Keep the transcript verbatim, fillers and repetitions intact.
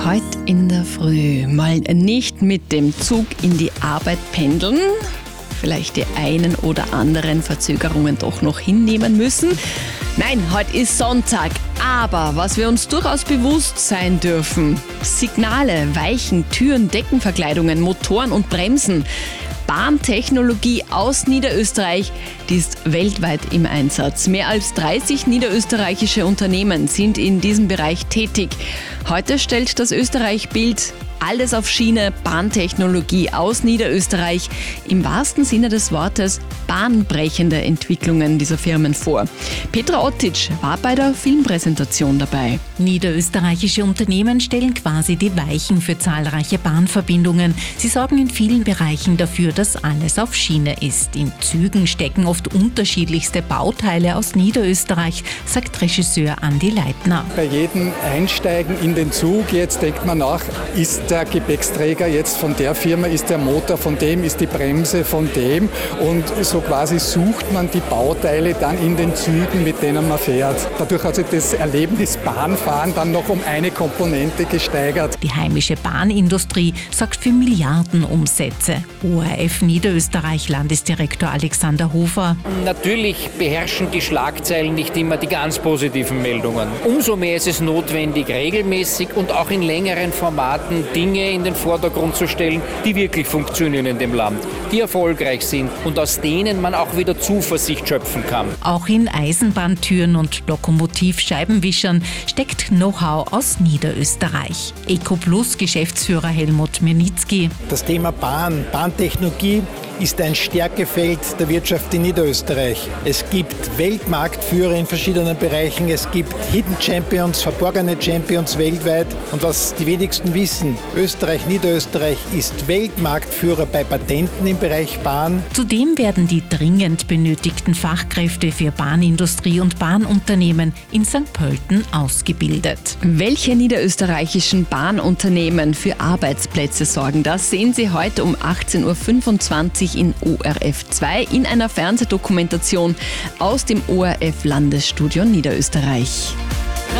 Heute in der Früh mal nicht mit dem Zug in die Arbeit pendeln, vielleicht die einen oder anderen Verzögerungen doch noch hinnehmen müssen. Nein, heute ist Sonntag, aber was wir uns durchaus bewusst sein dürfen: Signale, Weichen, Türen, Deckenverkleidungen, Motoren und Bremsen. Bahntechnologie aus Niederösterreich, die ist weltweit im Einsatz. Mehr als dreißig niederösterreichische Unternehmen sind in diesem Bereich tätig. Heute stellt das Österreich-Bild alles auf Schiene, Bahntechnologie aus Niederösterreich, im wahrsten Sinne des Wortes bahnbrechende Entwicklungen dieser Firmen vor. Petra Ottic war bei der Filmpräsentation dabei. Niederösterreichische Unternehmen stellen quasi die Weichen für zahlreiche Bahnverbindungen. Sie sorgen in vielen Bereichen dafür, dass alles auf Schiene ist. In Zügen stecken oft unterschiedlichste Bauteile aus Niederösterreich, sagt Regisseur Andi Leitner. Bei jedem Einsteigen in den Zug, jetzt denkt man nach, ist der Gepäcksträger jetzt von der Firma, ist der Motor von dem, ist die Bremse von dem, und so quasi sucht man die Bauteile dann in den Zügen, mit denen man fährt. Dadurch hat sich das Erlebnis Bahnfahren dann noch um eine Komponente gesteigert. Die heimische Bahnindustrie sorgt für Milliardenumsätze. O R F Niederösterreich Landesdirektor Alexander Hofer. Natürlich beherrschen die Schlagzeilen nicht immer die ganz positiven Meldungen. Umso mehr ist es notwendig, regelmäßig und auch in längeren Formaten Dinge in den Vordergrund zu stellen, die wirklich funktionieren in dem Land, die erfolgreich sind und aus denen man auch wieder Zuversicht schöpfen kann. Auch in Eisenbahntüren und Lokomotivscheibenwischern steckt Know-how aus Niederösterreich. EcoPlus-Geschäftsführer Helmut Menitzky. Das Thema Bahn, Bahntechnologie ist ein Stärkefeld der Wirtschaft in Niederösterreich. Es gibt Weltmarktführer in verschiedenen Bereichen, es gibt Hidden Champions, verborgene Champions weltweit. Und was die wenigsten wissen: Österreich, Niederösterreich ist Weltmarktführer bei Patenten im Bereich Bahn. Zudem werden die dringend benötigten Fachkräfte für Bahnindustrie und Bahnunternehmen in Sankt Pölten ausgebildet. Welche niederösterreichischen Bahnunternehmen für Arbeitsplätze sorgen, das sehen Sie heute um achtzehn Uhr fünfundzwanzig in O R F zwei in einer Fernsehdokumentation aus dem O R F Landesstudio Niederösterreich.